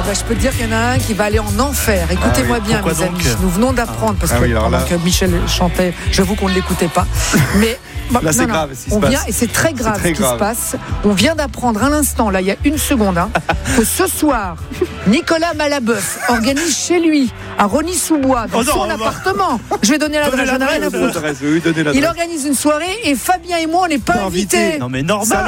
je peux te dire qu'il y en a un qui va aller en enfer. Écoutez-moi bien, mes amis. Nous venons d'apprendre, parce que pendant que Michel chantait, j'avoue qu'on ne l'écoutait pas. Mais là, c'est grave ce qui se passe. Et c'est très grave ce qui se passe. On vient d'apprendre à l'instant, là, il y a une seconde, que ce soir, Nicolas Malaboeuf organise chez lui, à Rosny-sous-Bois, dans son appartement. Je vais donner l'adresse, j'en ai rien à foutre. Il organise une soirée et Fabien et moi, on n'est pas invités. Non, mais normal.